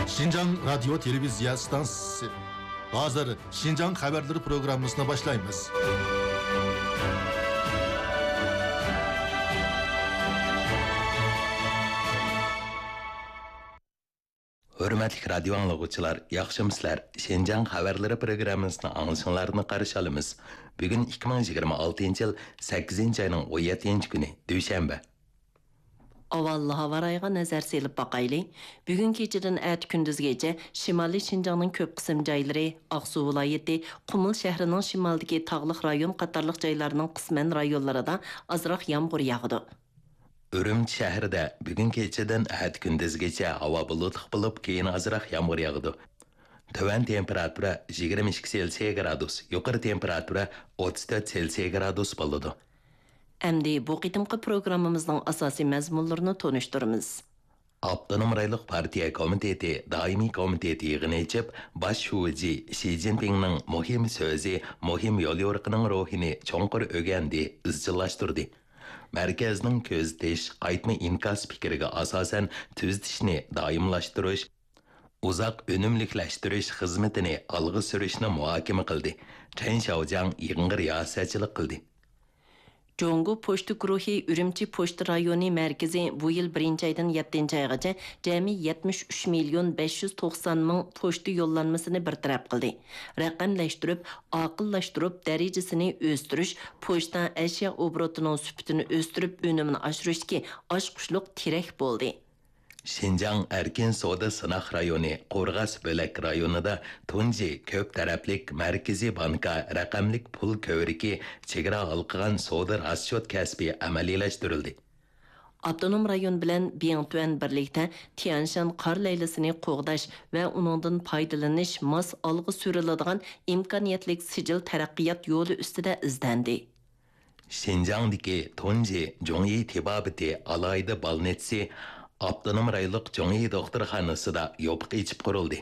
Şincan Radyo Televizya Stansiyası. Hazır Şincan Haberleri programımızına başlayınız. Hürmetlik radyo anlıqçılar, yaxşımsızlar. Şinjan Haberleri programımızın anlaşıllarını qarşı alımız. Bugün 2026 yıl 8. ayının 17. günü, Düşenbe. Avallı hava rayıga nazar selip bakaylı. Bugün keçidin ət gündüzgece Şimali Şinjan'ın köp kısım jayları, Aksu vilayeti, Qumul şehrinin şimaldaki tağlıq rayon qatarlıq jaylarının qismen rayonlara da azraq yağmur yağdı. Ürümçi şəhərdə bugün keçidin ət gündüzgece hava bulutluq bulub keyin azraq yağmur yağdı. Tövən temperatura 22 Celsius gradus, yuqarı temperatura 34 Celsius gradus boludu. Әмді bu qitimqi programımızın asasi məzmunlarını tonuşturumuz. Abdunum Raylıq Partiya Komiteti, Daimi Komiteti yığını içib, baş şuvici Xi Jinping'nin muhim sözü, muhim yol yorqının ruhini çonqur ögendi, izcillaştırdı. Merkezning ko'zitish, qaytma inkas fikriga asosan tuzitishni doimlashtirish, uzoq unumliklashtirish xizmatini olg'a surishni muhokama qildi. Chen Xiaojiang yig'inga riyosatchilik qildi. Jongu Poçtu Guruhi Ürümçi Poçtu rayoni merkezi bu yıl 1. aydan 7. aygacha cemi 73 milyon 590 ming poçtu yollanmasını bertaraf qildi. Raqamlashtirib, aqillashtırib darajasini o'stirish, poçta ashyo obrotining süpütini o'stirib, önümini oshirishga oshqushliq tirak bo'ldi. Şinjan Erkin Soda Sınaq rayonu, Qo'rg'as Bölak rayonida tunji ko'p taraflik Markaziy banka raqamlik pul ko'riki chegara halqigan soda raschot kasbi amaliylashtirildi. Abdunum rayon bilan Biyangtuan birlikda Tianshan qar laylasini qo'g'dash va uningdan foydalanish mos olg'a suriladigan imkoniyatlik sijil taraqqiyot yo'li ustida izlandi. Şinjandagi tunji Jongyi Tibabiti alayda balnetsi Abdunum Raylıq Jongyi doktorxonasida yopiq içib qurildi.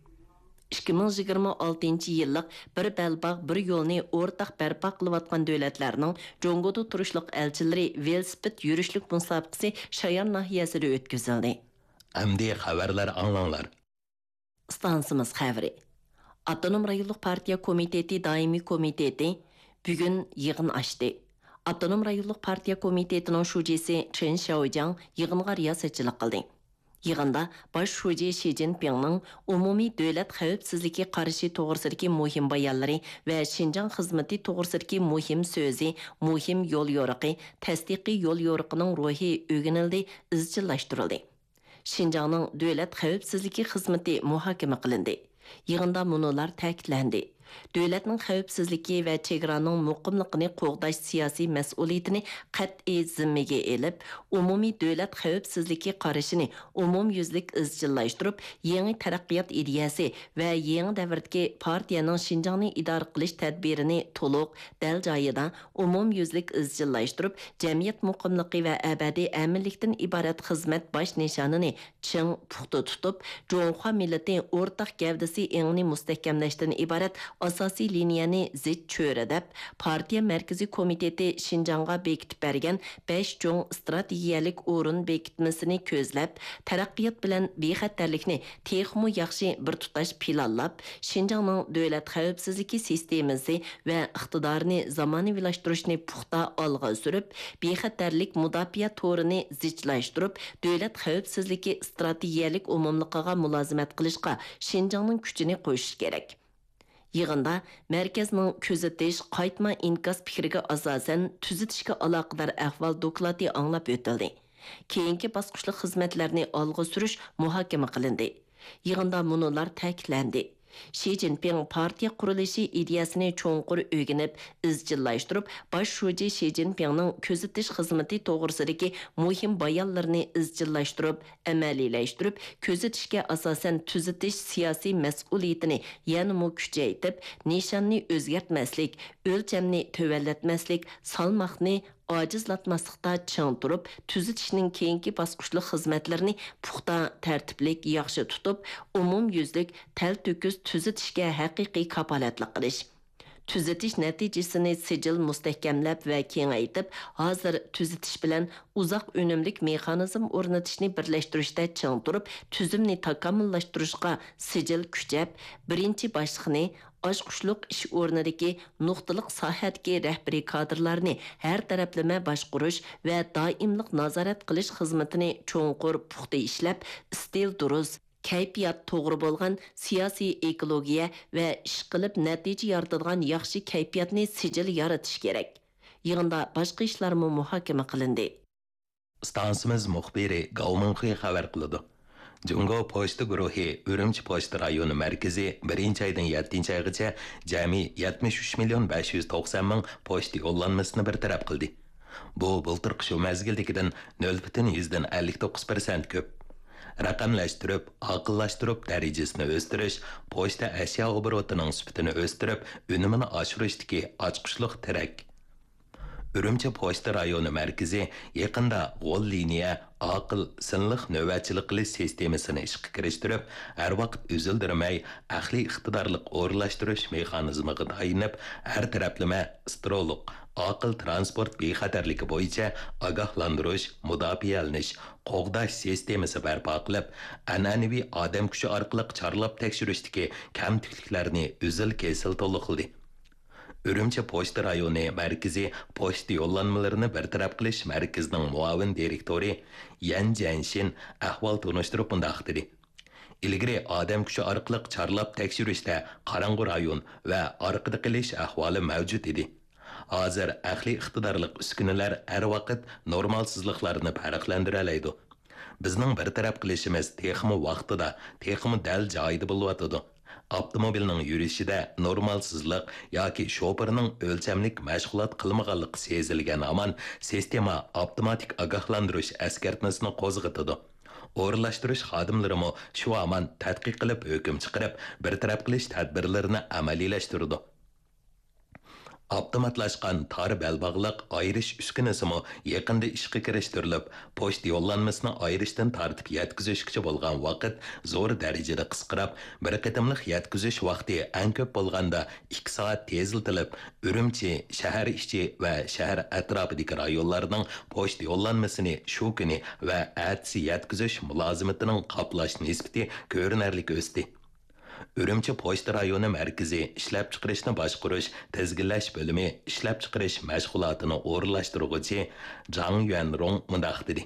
2026 yıllık bir belbaq bir yolni ortaq barpo qilayotgan davlatlarning Jongoda turishliq elchileri velosiped yurishlik musobaqasi Şayan nahiyasida o'tkazildi. Amdi xabarlar anlanglar. Stansimiz xabari. Abdunum rayonluq partiya komiteti daimi komiteti bugun yig'in ochdi. Abdunum rayonluq partiya komitetining shujisi Chen Xiaojiang yig'inga riyosatchilik qildi. Yig'inda baş şuji Xi Jinping'ning umumiy davlat xavfsizligi qarshi to'g'risidagi muhim bayonlari va Xinjiang xizmati to'g'risidagi muhim so'zi, muhim yo'l yo'riqi, tasdiqiy yo'l yo'riqining ruhi o'rganildi, izchillashtirildi. Xinjiangning davlat xavfsizligi xizmati muhokama qilindi. Yig'inda munolar ta'kidlandi. Davlatning xavfsizligi va chegaraning muqimligini qo'g'dash siyosiy mas'uliyatini qat'iy zimmaga elib, umumiy davlat xavfsizligi qarashini umumyuzlik izchillashtirib, yangi taraqqiyot ideyasi va yangi davrdagi partiyaning Xinjiangni idora qilish tadbirini to'liq, dal joyida umumyuzlik izchillashtirib, jamiyat muqimligi va abadiy aminlikdan iborat xizmat bosh nishonini ching puxta tutib, Jonghua millati o'rtaq gavdasi engni mustahkamlashdan iborat asosiy liniyani zid cho'radab, partiya markaziy komiteti Xinjiangga bekitib bergan 5 cho'ng strategiyalik o'rin bekitmasini ko'zlab, taraqqiyot bilan bexatarlikni texmu yaxshi bir tutash planlab, Xinjiangning davlat xavfsizligi sistemasi va iqtidorini zamonaviylashtirishni puxta olg'a surib, bexatarlik mudofaa to'rini zichlashtirib, davlat xavfsizligi strategiyalik umumligiga mulozimat qilishga Xinjiangning kuchini qo'shish kerak. Yig'inda markazning kuzatish, qaytma inkas fikriga asosan tuzitishga aloqador ahvol doklati anglab o'tildi. Keyingi bosqichli xizmatlarni olg'a surish muhokama qilindi. Yig'inda munolar ta'kidlandi. Xi Jinping partiya qurilishi ideyasini cho'nqur o'rganib, izchillashtirib, bosh shuji Xi Jinpingning kuzatish xizmati to'g'risidagi muhim bayonlarni izchillashtirib, amaliylashtirib, kuzatishga asosan tuzitish siyosiy mas'uliyatini yanada kuchaytirib, nishonni o'zgartmaslik, o'lchamni tuvallatmaslik, salmoqni ojizlatmaslikda ching turib, tuzitishning keyingi bosqichli xizmatlarini puxta, tartiblik, yaxshi tutib, umumyuzlik, tal-to'kis tuzitishga haqiqiy kapolatlik qilish. tuzatish natijasini sijil mustahkamlab va kengaytib, hozir tuzatish bilan uzoq önümlik mexanizm o'rnatishni birlashtirishda ching turib, tuzumni takomillashtirishga sijil kuchab, birinchi boshliqni oshqushliq ish o'rnidagi nuqtaliq sohatga rahbariy kadrlarni har taraflama boshqarish va doimliq nazorat qilish xizmatini cho'nqur puxta ishlab, stil durust, kayfiyat to'g'ri bo'lgan siyosiy ekologiya va ish qilib natija yaratadigan yaxshi kayfiyatni sijil yaratish kerak. Yig'inda boshqa ishlarmi muhokama qilindi. Stansimiz muxbiri Galmunxi xabar qiladi. Jungo pochta guruhi Urumchi pochta rayoni markazi 1-oydan 7-oygacha jami 73 million 590 ming pochta yo'llanmasini bartaraf qildi. Bu bultirqi shu mazgildagidan 0,59% ko'p. Raqamlashtirib, aqllashtirib darajasini o'stirish, pochta ashyo oborotining sifatini o'stirib, unumini oshirishdagi ochqushliq tirak. Urumchi pochta rayoni markazi yaqinda g'ol liniya, aql, sinliq navbatchilik qilish sistemasini ishga kirishtirib, har vaqt uzildirmay, aqliy iqtidorliq o'rlashtirish mexanizmiga tayinib, har taraflama astrolog aql transport bexatarligi bo'yicha ogohlantirish, mudofialanish, qo'g'dash sistemasi barpo qilib, an'anaviy odam kuchi orqali chorlab tekshirishdagi kamtikliklarni uzil-kesil to'liqladi. Urumchi pochta rayoni markazi pochta yo'llanmalarini bartaraf qilish markazining muavin direktori Yan Janshin ahvol tunishtirib bunday dedi. Ilgari odam kuchi orqali chorlab tekshirishda qorong'u rayon va orqada qilish ahvoli mavjud edi. Hozir aqliy iqtidorliq uskunalar har vaqt normalsizliklarni farqlantira oladi. Bizning bartaraf qilishimiz texmi vaqtida, texmi dal joyida bo'lyotdi. Avtomobilning yurishida normalsizlik yoki shoferning o'lchamlik mashg'ulot qilmaganligi sezilgan amon sistema avtomatik ogohlantirish eskartmasini qo'zg'atadi. O'rlashtirish xodimlarimi shu amon tadqiq qilib hukm chiqarib, bartaraf qilish tadbirlarini amaliylashtirdi. Avtomatlashgan tar belbog'liq ayirish uskunasimi yaqinda ishga kirishtirilib, pochta yo'llanmasini ayirishdan tartib yetkazishgacha bo'lgan vaqt zo'r darajada qisqarib, bir qatimliq yetkazish vaqti eng ko'p bo'lganda 2 soat teziltilib, Urumchi shahar ichi va shahar atrofidagi rayonlarning pochta yo'llanmasini shu kuni va atsi yetkazish mulozimatining qoplash nisbati ko'rinarli o'sdi. Urumchi pochta rayoni markazi ishlab chiqarishni boshqarish, tizginlash bo'limi ishlab chiqarish mashg'ulotini o'rlashtiruvchi Zhang Yuanrong mundaq dedi.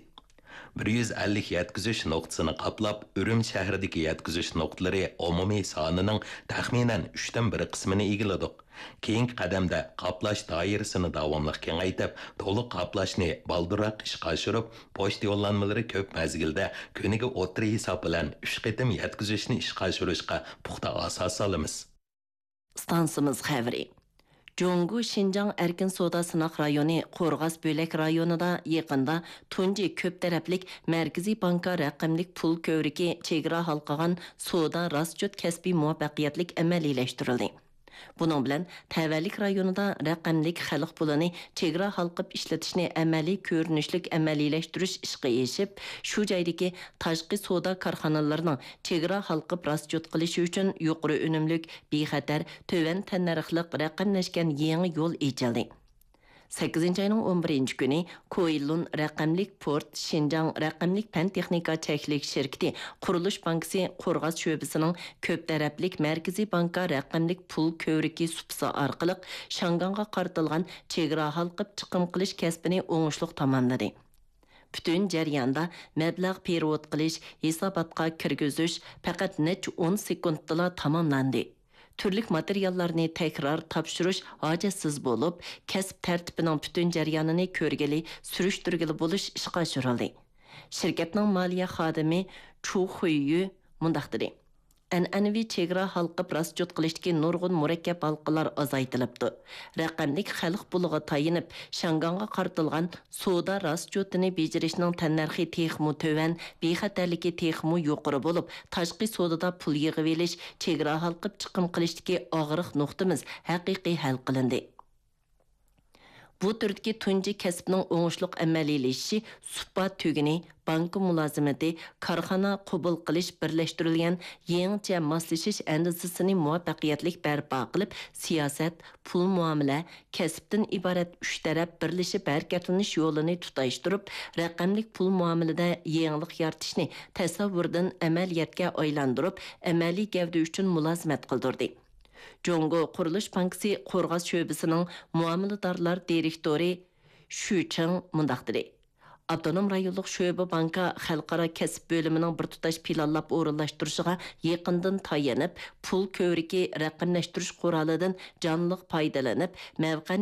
150 yetkazish nuqtasini qoplab, Urumchi shahridagi yetkazish nuqtalari umumiy sonining taxminan 3dan 1 qismini egalladik. Keyingi qadamda qoplash doirasini davomli kengaytib, to'liq qoplashni baldirroq ishga oshirib, pochta yo'llanmalari ko'p mazgilda kuniga o'tri hisob bilan 3 qatim yetkazishni ishga oshirishga puxta asos solamiz. Stansimiz xabari. Jongu Şinjan erkin soda sınaq rayoni Qo'rg'as Bölek rayonida yaqinda tunji ko'p taraflik Markaziy banka raqamlik pul ko'vrigi chegara halqagan soda rastchot kasbiy muvaffaqiyatlik amaliyleştirildi. Bunun bilan Tavallik rayonida raqamlik xalq pulini chegara halqib ishlatishni amaliy ko'rinishlik amaliylashtirish ishga eshib, shu joydagi tashqi soda korxonalarining chegara halqib rastchot qilishi uchun yuqori unumlik, bexatar, to'van tannarxliq raqamlashgan yangi yo'l echildi. 8 ayning 11 kuni Koilun raqamlik port Şinjan raqamlik pan texnika cheklik shirkati Qurilish bankasi Qo'rg'as sho'bisining ko'p taraflik Markaziy banka raqamlik pul ko'vrigi supsi orqali Shanganga qartilgan chegara halqib chiqim qilish kasbini o'ngishliq tamomladi. Bütün jarayonda mablag' perevod qilish, hisobotga kirgizish faqat necha 10 sekundda tamomlandi. Türlük materiallarni tekrar topshirish hojatsiz bo'lib, kasb tartibining butun jarayonini ko'rgili, surishtirgili bo'lish ishga oshirildi. Shirkatning moliya xodimi Chu Huiyu mundaq dedi. An'anaviy chegara halqib rastchot qilishdagi nurg'un murakkab halqalar azaytilibdi. Raqamlik xalq puliga tayinib, Shanganga qartilgan soda rastchotini bejirishning tannarxi texmu tövan, bexatarligi texmu yuqori bo'lib, tashqi sodada pul yig'ib olish, chegara halqib chiqim qilishdagi og'riq nuqtamiz haqiqiy hal qilindi. Bu türdeki tunji kasbning o'ngishliq amaliylashishi suhbat tugini, bank mulozimati, korxona qabul qilish birlashtirilgan yangicha moslashish andizasini muvaffaqiyatli barpo qilib, siyosat, pul muomala, kasbdan iborat uch taraf birlashib harakatlanish yo'lini tutashtirib, raqamlik pul muomalada yangilik yaratishni tasavvurdan amaliyotga aylantirib, amaliy gavda uchun mulozimat qildirdi. Jongo Qurilish Bankisi Qo'rg'os sho'bisining muomaladorlar direktori Shu Cheng mundaq dedi. Avtonom rayonluq sho'ba banka xalqaro kasb bo'limining bir tutash planlab o'rinlashtirishiga yaqindan tayanib, pul ko'riki raqamlashtirish qurolidan jonliq foydalanib, mavqani